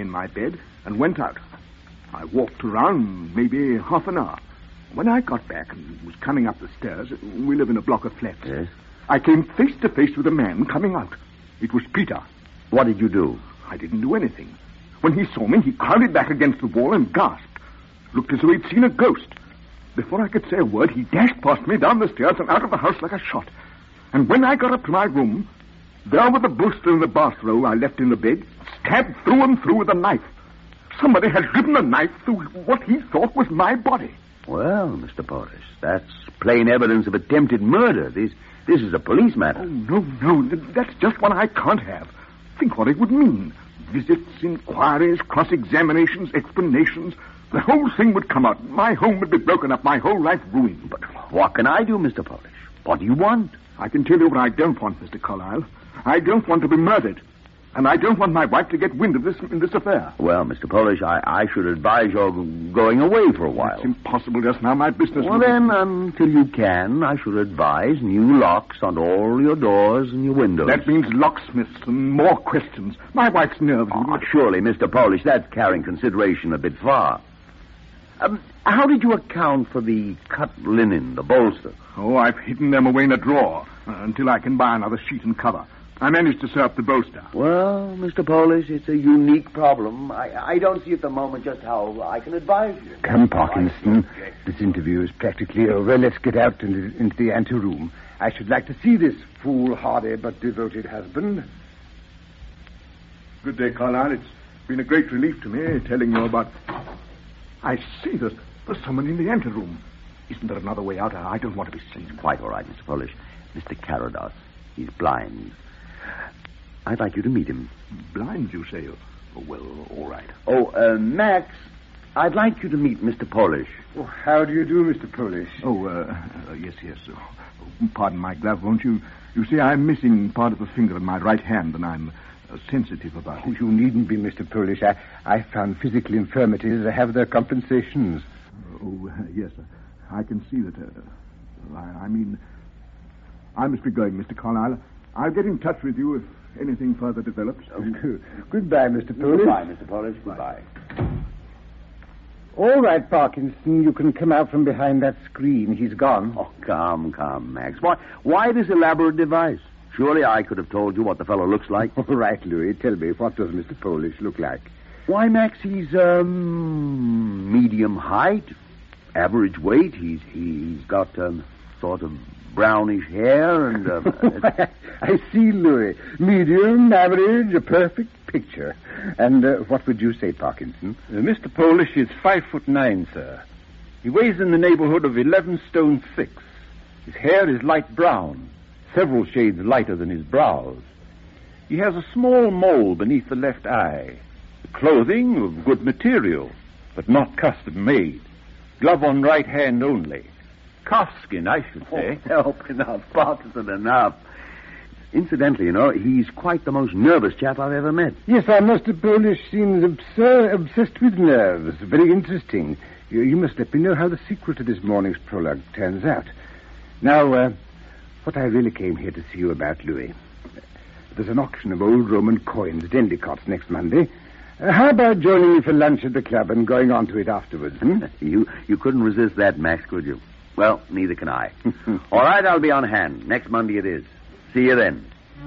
in my bed and went out. I walked around maybe half an hour. When I got back and was coming up the stairs, we live in a block of flats. Yes? I came face to face with a man coming out. It was Peter. What did you do? I didn't do anything. When he saw me, he crowded back against the wall and gasped. Looked as though he'd seen a ghost. Before I could say a word, he dashed past me down the stairs and out of the house like a shot. And when I got up to my room, there were the bolster and the bathrobe I left in the bed, stabbed through and through with a knife. Somebody had driven a knife through what he thought was my body. Well, Mr. Polish, that's plain evidence of attempted murder. This is a police matter. Oh, no. That's just what I can't have. Think what it would mean. Visits, inquiries, cross-examinations, explanations. The whole thing would come out. My home would be broken up, my whole life ruined. But what can I do, Mr. Polish? What do you want? I can tell you what I don't want, Mr. Carlyle. I don't want to be murdered. And I don't want my wife to get wind of this affair. Well, Mr. Polish, I should advise your going away for a while. It's impossible just now. My business... Well, then, until you can, I should advise new locks on all your doors and your windows. That means locksmiths and more questions. My wife's nerves... Oh, surely, Mr. Polish, that's carrying consideration a bit far. How did you account for the cut linen, the bolster? Oh, I've hidden them away in a drawer until I can buy another sheet and cover. I managed to sew up the bolster. Well, Mr. Polish, it's a unique problem. I don't see at the moment just how I can advise you. Come, Parkinson. This interview is practically over. Let's get out into the anteroom. I should like to see this foolhardy but devoted husband. Good day, Carlyle. It's been a great relief to me telling you about... I see there's someone in the anteroom. Isn't there another way out? I don't want to be seen. Quite all right, Mr. Polish. Mr. Carados. He's blind. I'd like you to meet him. Blind, you say? Oh, well, all right. Oh, Max, I'd like you to meet Mr. Polish. Oh, how do you do, Mr. Polish? Yes. Pardon my glove, won't you? You see, I'm missing part of the finger in my right hand, and I'm sensitive about it. You needn't be, Mr. Polish. I found physical infirmities have their compensations. Oh, yes, I can see that. I must be going, Mr. Carlyle. I'll get in touch with you if anything further develops. Goodbye, Mr. Polish. Goodbye, Mr. Polish. Goodbye. All right, Parkinson, you can come out from behind that screen. He's gone. Oh, come, Max. Why this elaborate device? Surely I could have told you what the fellow looks like. All right, Louis, tell me, what does Mr. Polish look like? Why, Max, he's medium height, average weight. He's got sort of brownish hair and... I see, Louis. Medium, average, a perfect picture. And what would you say, Parkinson? Mr. Polish is 5'9", sir. He weighs in the neighborhood of 11 stone 6. His hair is light brown, several shades lighter than his brows. He has a small mole beneath the left eye. The clothing of good material, but not custom-made. Glove on right hand only. Calfskin, I should say. Oh, help enough, Parkinson, enough. Incidentally, you know, he's quite the most nervous chap I've ever met. Yes, Mr. Polish seems obsessed with nerves. Very interesting. You must let me know how the sequel to this morning's prologue turns out. Now, what I really came here to see you about, Louis. There's an auction of old Roman coins at Endicott's next Monday. How about joining me for lunch at the club and going on to it afterwards? You couldn't resist that, Max, could you? Well, neither can I. All right, I'll be on hand. Next Monday it is. See you then.